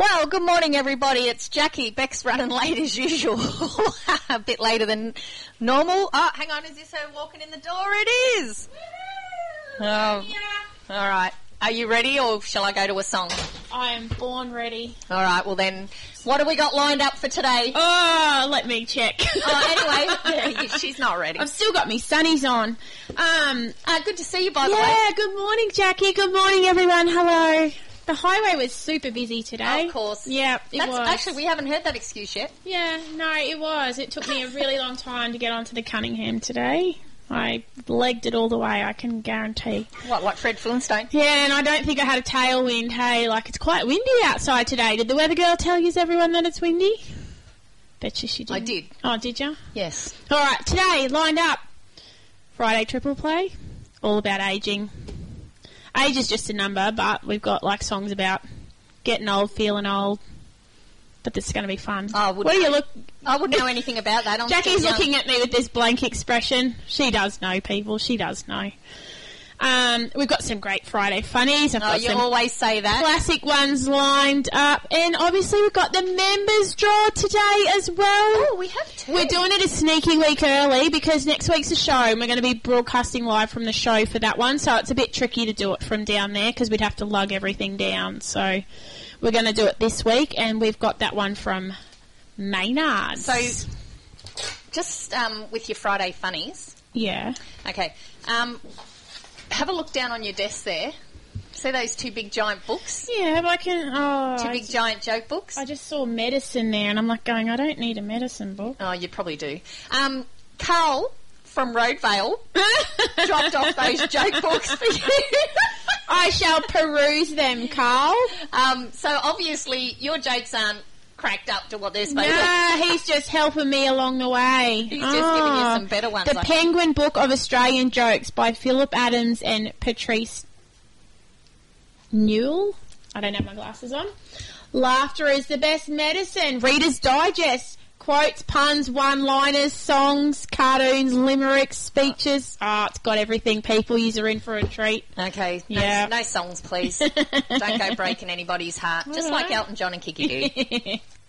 Well, good morning, everybody. It's Jackie. Beck's running late as usual. A bit later than normal. Oh, hang on. Is this her walking in the door? It is. Oh, all right. Are you ready, or shall I go to a song? I am born ready. All right. Well, then, what have we got lined up for today? Oh, let me check. Anyway, she's not ready. I've still got me sunnies on. Good to see you, by the way. Yeah, good morning, Jackie. Good morning, everyone. Hello. The highway was super busy today. Of course. Yeah, it was. Actually, we haven't heard that excuse yet. Yeah, no, it was. It took me a really long time to get onto the Cunningham today. I legged it all the way, I can guarantee. What, like Fred Flintstone? Yeah, and I don't think I had a tailwind. Hey, like, it's quite windy outside today. Did the weather girl tell you, everyone, that it's windy? Bet you she did. I did. Oh, did you? Yes. All right, today, lined up, Friday Triple Play, all about ageing. Age is just a number, but we've got, like, songs about getting old, feeling old. But this is going to be fun. I What do you look... I wouldn't know anything about that. Jackie's looking at me with this blank expression. She does know, people. She does know. We've got some great Friday funnies. I've got you some always say that. Classic ones lined up. And obviously we've got the members draw today as well. Oh, we have two. We're doing it a sneaky week early because next week's a show and we're going to be broadcasting live from the show for that one. So it's a bit tricky to do it from down there because we'd have to lug everything down. So we're going to do it this week, and we've got that one from Maynard. So, just with your Friday funnies. Yeah. Okay. Have a look down on your desk there. See those two big giant books? Yeah, but I can... Oh, two big giant joke books? I just saw medicine there, and I'm like going, I don't need a medicine book. Oh, you probably do. Carl from Roadvale dropped off those joke books for you. I shall peruse them, Carl. So obviously your jokes aren't cracked up to what they're supposed to be. No, he's just helping me along the way. He's just giving you some better ones. The Penguin Book of Australian Jokes by Philip Adams and Patrice Newell. I don't have my glasses on. Laughter is the best medicine. Reader's Digest. Quotes, puns, one-liners, songs, cartoons, limericks, speeches. It's got everything. People, you're in for a treat. Okay. Yeah. No songs, please. Don't go breaking anybody's heart. Just like Elton John and Kiki Doo.